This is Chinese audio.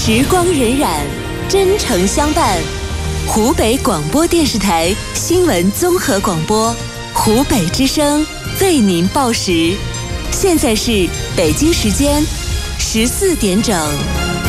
时光荏苒，真诚相伴。湖北广播电视台新闻综合广播，湖北之声为您报时。现在是北京时间14点整。